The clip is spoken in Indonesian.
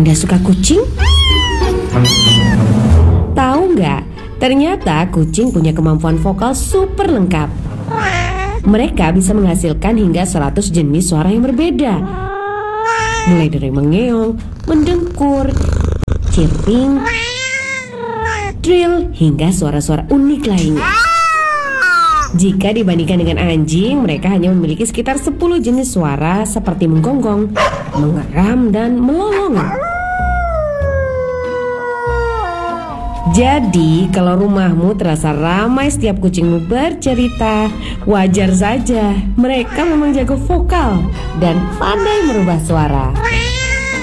Anda suka kucing? Tahu nggak? Ternyata kucing punya kemampuan vokal super lengkap. Mereka bisa menghasilkan hingga 100 jenis suara yang berbeda. Mulai dari mengeong, mendengkur, chirping, trill, hingga suara-suara unik lainnya. Jika dibandingkan dengan anjing, mereka hanya memiliki sekitar 10 jenis suara seperti menggonggong, mengeram, dan melolong. Jadi, kalau rumahmu terasa ramai setiap kucingmu bercerita, wajar saja. Mereka memang jago vokal dan pandai merubah suara.